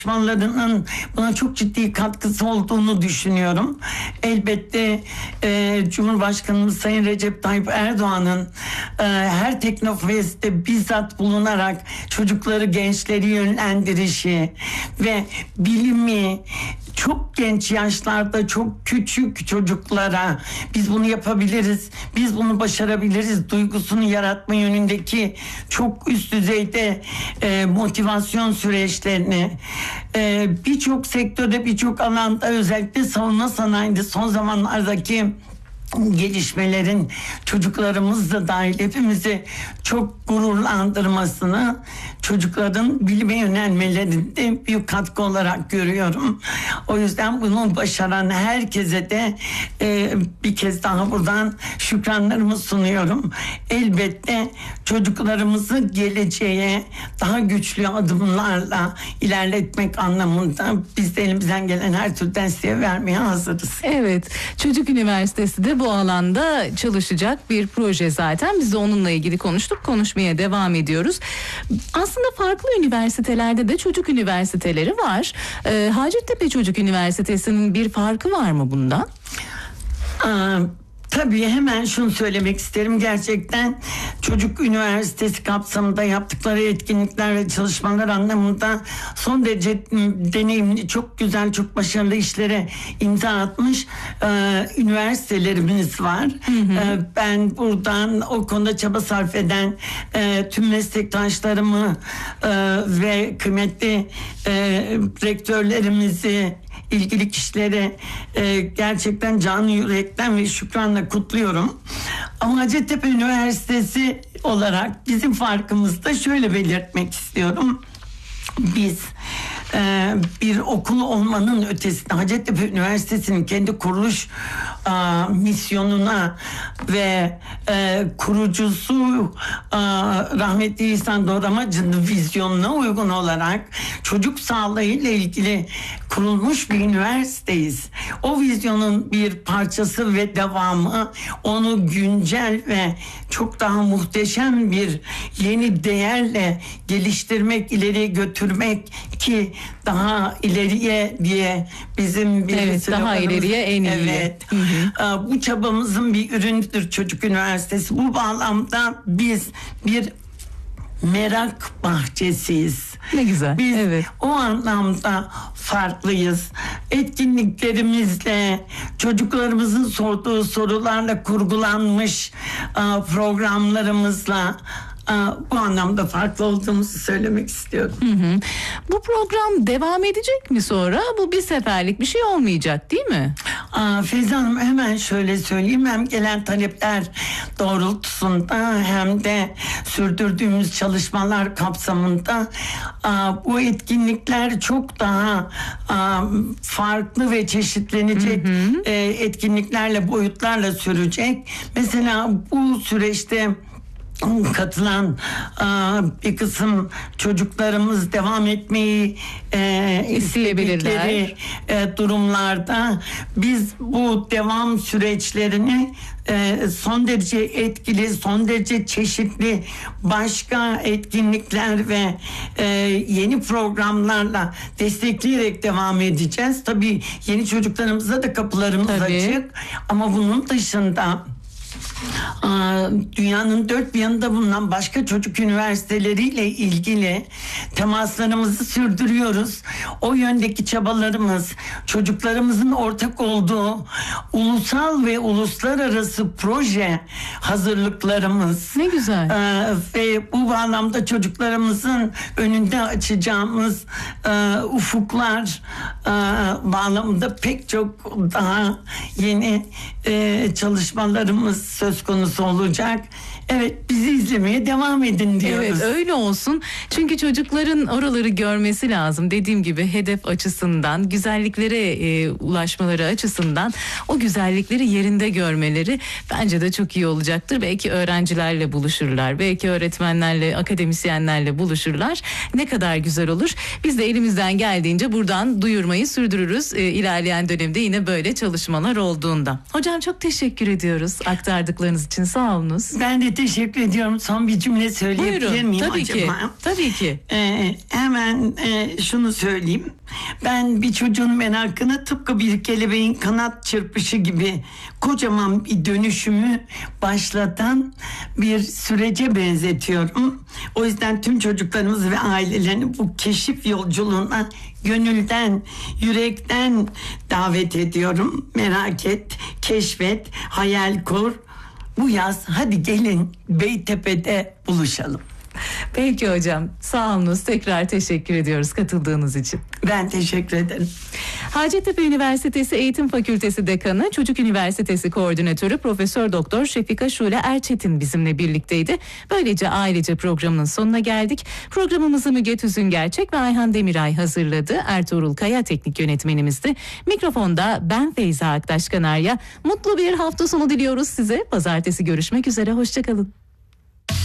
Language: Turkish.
çalışmalarının buna çok ciddi katkısı olduğunu düşünüyorum. Elbette Cumhurbaşkanımız Sayın Recep Tayyip Erdoğan'ın her Teknofest'te bizzat bulunarak çocukları, gençleri yönlendirişi ve bilimi çok genç yaşlarda çok küçük çocuklara biz bunu yapabiliriz, biz bunu başarabiliriz duygusunu yaratma yönündeki çok üst düzeyde motivasyon süreçlerini birçok sektörde, birçok alanda, özellikle savunma sanayinde son zamanlardaki gelişmelerin çocuklarımız da dahil hepimizi çok gururlandırmasını, çocukların bilime yönelmelerinde büyük katkı olarak görüyorum. O yüzden bunu başaran herkese de bir kez daha buradan şükranlarımı sunuyorum. Elbette çocuklarımızı geleceğe daha güçlü adımlarla ilerletmek anlamında biz de elimizden gelen her türlü desteği vermeye hazırız. Evet, Çocuk Üniversitesi de bu alanda çalışacak bir proje zaten. Biz de onunla ilgili konuşmaya devam ediyoruz. Aslında farklı üniversitelerde de çocuk üniversiteleri var. Hacettepe Çocuk Üniversitesi'nin bir farkı var mı bunda? Tabii hemen şunu söylemek isterim. Gerçekten Çocuk Üniversitesi kapsamında yaptıkları etkinlikler ve çalışmalar anlamında son derece deneyimli, çok güzel, çok başarılı işlere imza atmış üniversitelerimiz var. Ben buradan o konuda çaba sarf eden tüm meslektaşlarımı ve kıymetli rektörlerimizi, ilgili kişilere gerçekten canı yürekten ve şükranla kutluyorum. Ama Hacettepe Üniversitesi olarak bizim farkımızı da şöyle belirtmek istiyorum. Biz bir okul olmanın ötesinde Hacettepe Üniversitesi'nin kendi kuruluş misyonuna ve kurucusu rahmetli İhsan Doğramacı'nın vizyonuna uygun olarak çocuk sağlığı ile ilgili kurulmuş bir üniversiteyiz. O vizyonun bir parçası ve devamı, onu güncel ve çok daha muhteşem bir yeni değerle geliştirmek, ileriye götürmek ki daha ileriye diye bizim bir daha ileriye en iyi. Evet. Bu çabamızın bir ürünüdür Çocuk Üniversitesi. Bu bağlamda biz bir merak bahçesiyiz. Ne güzel. Biz evet. o anlamda farklıyız. Etkinliklerimizle, çocuklarımızın sorduğu sorularla kurgulanmış programlarımızla bu anlamda farklı olduğumuzu söylemek istiyorum. Bu program devam edecek mi sonra? Bu bir seferlik bir şey olmayacak değil mi? Feyza Hanım, hemen şöyle söyleyeyim. Hem gelen talepler doğrultusunda hem de sürdürdüğümüz çalışmalar kapsamında bu etkinlikler çok daha farklı ve çeşitlenecek etkinliklerle, boyutlarla sürecek. Mesela bu süreçte katılan bir kısım çocuklarımız devam etmeyi isteyebilirler. Durumlarda biz bu devam süreçlerini son derece etkili, son derece çeşitli başka etkinlikler ve yeni programlarla destekleyerek devam edeceğiz. Tabii yeni çocuklarımıza da kapılarımız açık, ama bunun dışında dünyanın dört bir yanında bulunan başka çocuk üniversiteleriyle ilgili temaslarımızı sürdürüyoruz. O yöndeki çabalarımız, çocuklarımızın ortak olduğu ulusal ve uluslararası proje hazırlıklarımız. Ne güzel. Ve bu bağlamda çocuklarımızın önünde açacağımız ufuklar bağlamında pek çok daha yeni çalışmalarımız söz konusu olacak. Evet, bizi izlemeye devam edin diyoruz. Evet, öyle olsun. Çünkü çocukların oraları görmesi lazım. Dediğim gibi hedef açısından, güzelliklere ulaşmaları açısından o güzellikleri yerinde görmeleri bence de çok iyi olacaktır. Belki öğrencilerle buluşurlar, belki öğretmenlerle, akademisyenlerle buluşurlar. Ne kadar güzel olur. Biz de elimizden geldiğince buradan duyurmayı sürdürürüz. İlerleyen dönemde yine böyle çalışmalar olduğunda. Hocam çok teşekkür ediyoruz aktardıklarınız için. Sağ olunuz. Ben de teşekkür ediyorum. Son bir cümle söyleyebilir Buyurun. miyim Tabii acaba? ki. Tabii ki. Hemen şunu söyleyeyim. Ben bir çocuğun merakını tıpkı bir kelebeğin kanat çırpışı gibi kocaman bir dönüşümü başlatan bir sürece benzetiyorum. O yüzden tüm çocuklarımızı ve ailelerini bu keşif yolculuğuna gönülden, yürekten davet ediyorum. Merak et, keşfet, hayal kur. Bu yaz hadi gelin Beytepe'de buluşalım. Peki hocam, sağolunuz, tekrar teşekkür ediyoruz katıldığınız için. Ben teşekkür ederim. Hacettepe Üniversitesi Eğitim Fakültesi Dekanı, Çocuk Üniversitesi Koordinatörü Profesör Doktor Şefika Şule Erçetin bizimle birlikteydi. Böylece ailece programının sonuna geldik. Programımızı Müge Tüzüngerçek ve Ayhan Demiray hazırladı. Ertuğrul Kaya teknik yönetmenimizdi. Mikrofonda ben Feyza Aktaş Kanarya. Mutlu bir hafta sonu diliyoruz size. Pazartesi görüşmek üzere, hoşçakalın.